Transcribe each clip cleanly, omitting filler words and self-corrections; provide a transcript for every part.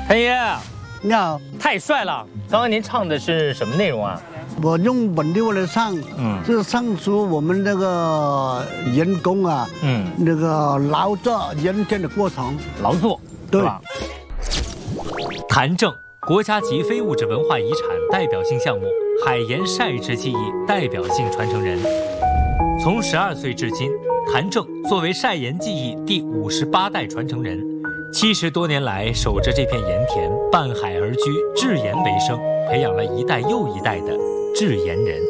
陈爷， 你好， 太帅了！刚刚您唱的是什么内容啊？ 我用本地话来唱，就是唱出我们那个员工啊，那个劳作人天的过程。 劳作， 对吧？ 谭正，国家级非物质文化遗产代表性项目海盐晒制技艺代表性传承人。从12岁至今，谭正作为晒盐技艺第58代传承人，70多年来守着这片盐田，伴海而居，制盐为生，培养了一代又一代的制盐人。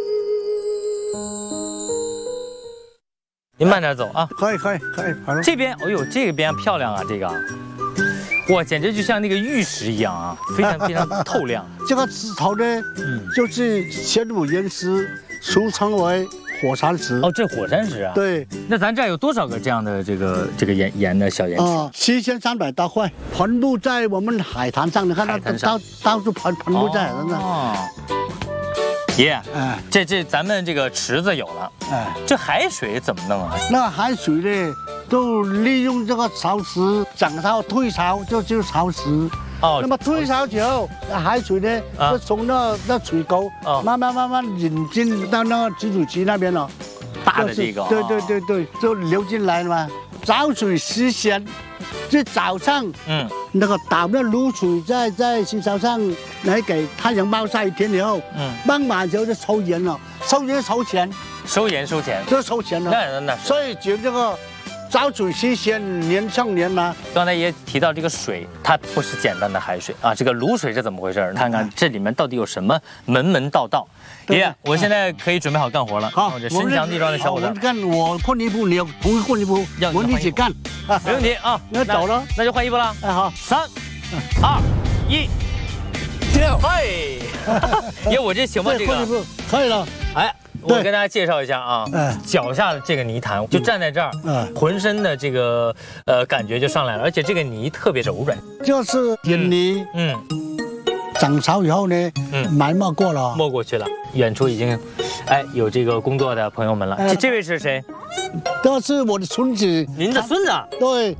您慢点走啊！ 可以，好了。 这边，哎呦，这边漂亮啊！这个，哇，简直就像那个玉石一样啊，非常透亮。 这个石头呢，就是玄武岩石，俗称为火山石。 哦，这火山石啊？ 对。 那咱这儿有多少个这样的这个盐的小岩石 ？7300多块，盆布在我们海滩上，你看它到处盆布在海滩上。 哦。爷，这咱们这个池子有了，这海水怎么弄啊？ 那海水呢，就利用这个潮湿涨潮退潮，就是潮湿。哦，那么退潮之后，海水呢就从那水沟慢慢引进到那个集水区那边了。 大的这个， 对，就流进来了嘛。早水时咸，就早上，那个倒那卤水在洗澡上来给太阳暴晒一天以后，傍晚时候就抽盐了，抽盐收钱，就收钱了。那所以就这个早水时咸，年上年嘛。 刚才也提到这个水，它不是简单的海水啊，这个卤水是怎么回事？看看这里面到底有什么门道。爷，我现在可以准备好干活了。好，这身强力壮的小伙子， 我换衣服，你同意换衣服，我们一起干。 没问题啊， 那走了， 那就换衣服了。 哎，好 ，3、2、1，掉！哎，爷，我这行吗？这个可以了。 哎，我跟大家介绍一下啊，脚下的这个泥潭，就站在这儿，浑身的这个感觉就上来了，而且这个泥特别柔软， 就是盐泥，涨潮以后呢，埋没过了， 没过去了。远处已经，有这个工作的朋友们了。这位是谁？ 这是我的孙子。 您的孙子？ 对。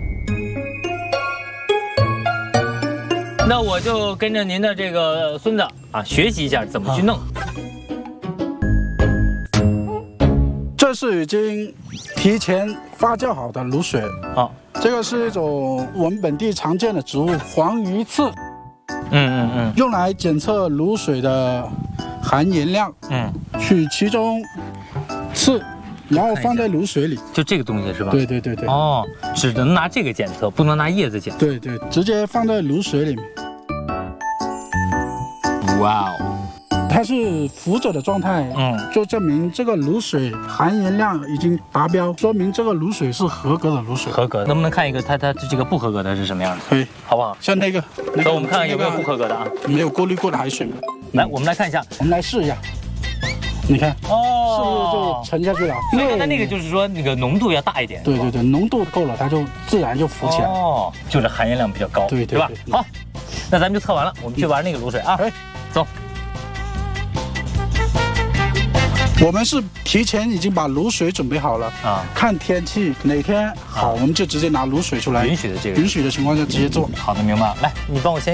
那我就跟着您的这个孙子啊，学习一下怎么去弄。 这是已经提前发酵好的卤水。好，这个是一种我们本地常见的植物黄鱼刺。用来检测卤水的含盐量，取其中刺，然后放在卤水里， 就这个东西是吧？ 对。 哦，只能拿这个检测，不能拿叶子检测。 对，直接放在卤水里面。 哇哦！ 它是浮着的状态，就证明这个卤水含盐量已经达标，说明这个卤水是合格的卤水。 合格，能不能看一个它这个不合格的是什么样的？ 可以， 好不好？ 像那个， 所以我们看看有没有不合格的啊？ 没有过滤过的海水。 来，我们来看一下， 我们来试一下。你看，是不是就沉下去了？ 所以刚才那个就是说那个浓度要大一点。 对，浓度够了，它就自然就浮起来。 哦，就是含盐量比较高，对吧？好，那咱们就测完了，我们去玩那个卤水啊。走。 我们是提前已经把卤水准备好了看天气哪天好，我们就直接拿卤水出来。允许的情况下直接做。 好的，明白了。来，你帮我先。